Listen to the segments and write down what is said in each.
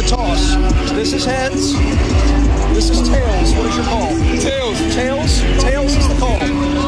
toss. This is heads. This is tails. What is your call? Tails. Tails? Tails is the call.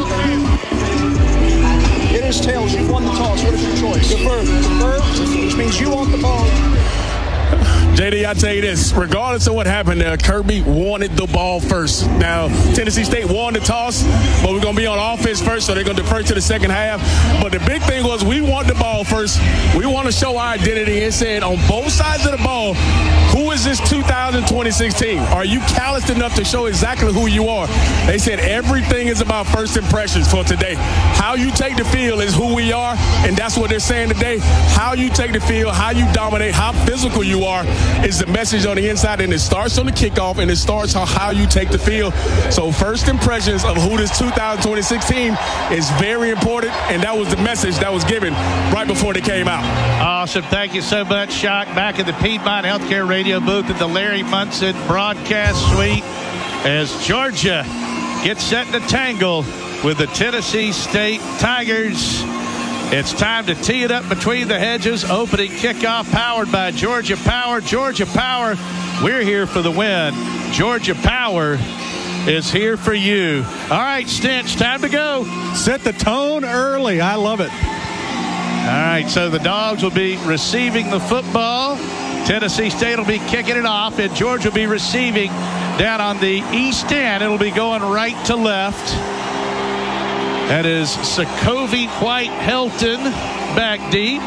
It is tails. You've won the toss. What is your choice? Defer. Defer, which means you want the ball. JD, I tell you this, regardless of what happened there, Kirby wanted the ball first. Now, Tennessee State won the toss, but we're going to be on offense first, so they're going to defer to the second half. But the big thing was we want the ball first. We want to show our identity and said on both sides of the ball, who is this 2026 team? Are you calloused enough to show exactly who you are? They said everything is about first impressions for today. How you take the field is who we are, and that's what they're saying today. How you take the field, how you dominate, how physical you are is the message on the inside, and it starts on the kickoff, and it starts on how you take the field. So first impressions of who this 2026 team is very important, and that was the message that was given right before they came out. Awesome. Thank you so much, Shock. Back in the Piedmont Healthcare Radio booth at the Larry Munson broadcast suite as Georgia gets set to tangle with the Tennessee State Tigers. It's time to tee it up between the hedges. Opening kickoff powered by Georgia Power. Georgia Power, we're here for the win. Georgia Power is here for you. All right, Stinch, time to go. Set the tone early. I love it. All right, so the Dogs will be receiving the football. Tennessee State will be kicking it off, and Georgia will be receiving down on the east end. It'll be going right to left. That is Sokovie White Helton back deep.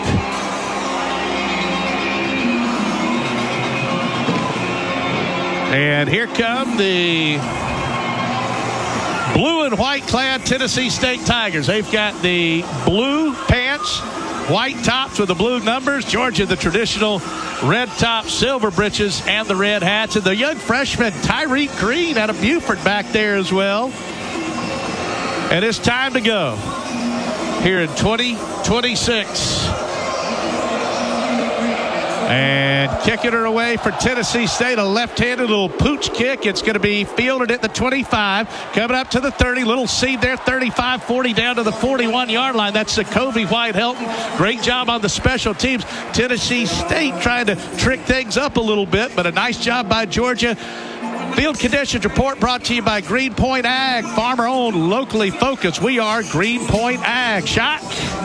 And here come the blue and white clad Tennessee State Tigers. They've got the blue pants, white tops with the blue numbers. Georgia, the traditional red top, silver breeches, and the red hats. And the young freshman Tyreek Green out of Buford back there as well. And it's time to go here in 2026. And kicking her away for Tennessee State, a left-handed little pooch kick. It's going to be fielded at the 25, coming up to the 30. Little seed there, 35, 40 down to the 41-yard line. That's Sokovie White Helton. Great job on the special teams. Tennessee State trying to trick things up a little bit, but a nice job by Georgia. Field conditions report brought to you by Greenpoint Ag, farmer-owned, locally focused. We are Greenpoint Ag. Shock.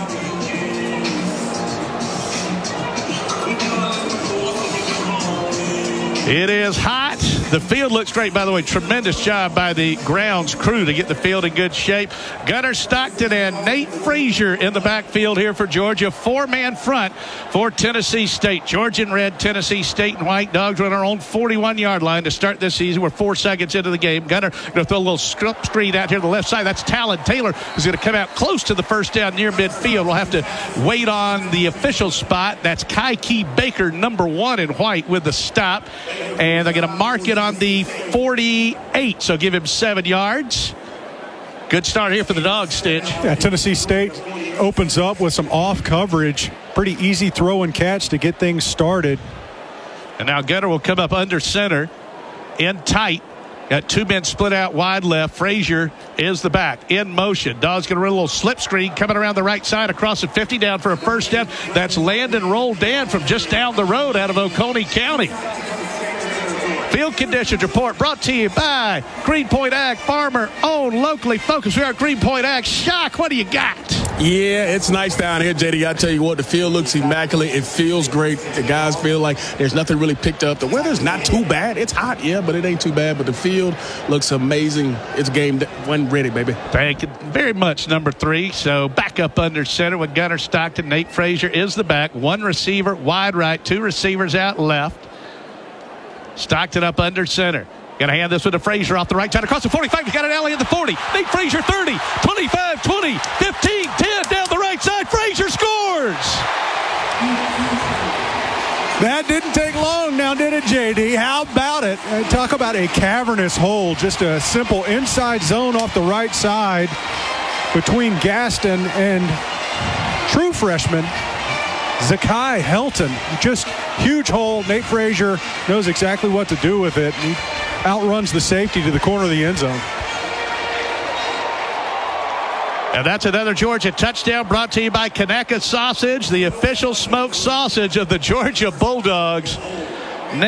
It is hot. The field looks great, by the way. Tremendous job by the grounds crew to get the field in good shape. Gunnar Stockton and Nate Frazier in the backfield here for Georgia. Four-man front for Tennessee State. Georgia in red, Tennessee State in white. Dogs run our own 41-yard line to start this season. We're 4 seconds into the game. Gunnar going to throw a little screen out here to the left side. That's Talon Taylor, who's going to come out close to the first down near midfield. We'll have to wait on the official spot. That's Kaiki Baker, number 1 in white, with the stop. And they're going to mark it on the 48, so give him 7 yards. Good start here for the Dogs, Stitch. Yeah, Tennessee State opens up with some off coverage. Pretty easy throw and catch to get things started. And now Gunnar will come up under center, in tight. Got 2 men split out wide left. Frazier is the back in motion. Dogs going to run a little slip screen coming around the right side across the 50 down for a first down. That's Landon Roldan from just down the road out of Oconee County. Field conditions report brought to you by Greenpoint Ag, farmer owned, locally focused. We are Greenpoint Ag. Shock, what do you got? Yeah, it's nice down here, JD. I tell you what, the field looks immaculate. It feels great. The guys feel like there's nothing really picked up. The weather's not too bad. It's hot, yeah, but it ain't too bad. But the field looks amazing. It's game one ready, baby. Thank you very much, number 3. So back up under center with Gunnar Stockton. Nate Frazier is the back. 1 receiver wide right, 2 receivers out left. Stockton up under center. Going to hand this one to Frazier off the right side across the 45. He's got an alley in the 40. Nate Frazier 30, 25, 20, 15, 10 down the right side. Frazier scores. That didn't take long now, did it, JD? How about it? Talk about a cavernous hole. Just a simple inside zone off the right side between Gaston and true freshman Zakai Helton. Just huge hole. Nate Frazier knows exactly what to do with it. He outruns the safety to the corner of the end zone. And that's another Georgia touchdown brought to you by Conecuh Sausage, the official smoked sausage of the Georgia Bulldogs.